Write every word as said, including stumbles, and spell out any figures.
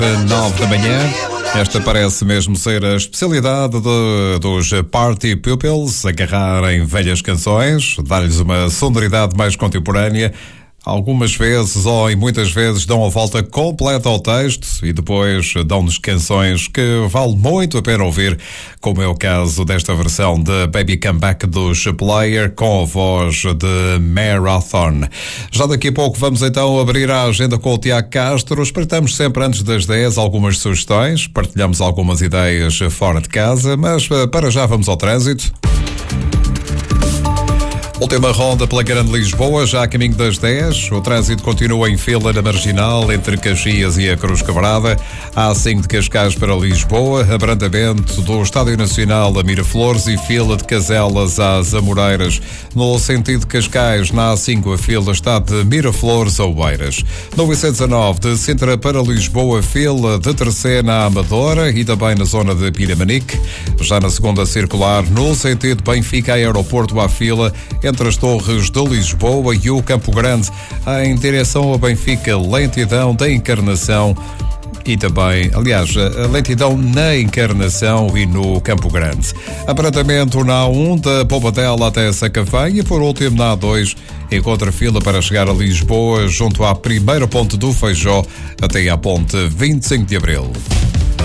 nove da manhã. Esta parece mesmo ser a especialidade de, dos Party Pupils, agarrarem velhas canções, dar-lhes uma sonoridade mais contemporânea. Algumas vezes, ou em muitas vezes, dão a volta completa ao texto e depois dão-nos canções que vale muito a pena ouvir, como é o caso desta versão de Baby Come Back dos Player com a voz de Marathon. Já daqui a pouco vamos então abrir a agenda com o Tiago Castro. Espreitamos sempre antes das dez algumas sugestões, partilhamos algumas ideias fora de casa, mas para já vamos ao trânsito. Última ronda pela Grande Lisboa, já a caminho das dez. O trânsito continua em fila na Marginal, entre Caxias e a Cruz Quebrada. A A cinco de Cascais para Lisboa, abrandamento do Estádio Nacional a Miraflores e fila de Caselas às Amoreiras. No sentido de Cascais, na A cinco, a fila está de Miraflores a Oeiras. No I C dezanove, de Sintra para Lisboa, fila de Terceira à Amadora e também na zona de Pinamanique. Já na segunda circular, no sentido Benfica a Aeroporto, à fila entre as Torres de Lisboa e o Campo Grande, em direção a Benfica, lentidão da Encarnação e também, aliás, a lentidão na Encarnação e no Campo Grande. Abrandamento na A um, da Pombadela até Sacavém e, por último, na A dois, encontra fila para chegar a Lisboa, junto à primeira ponte do Feijó até à ponte vinte e cinco de Abril.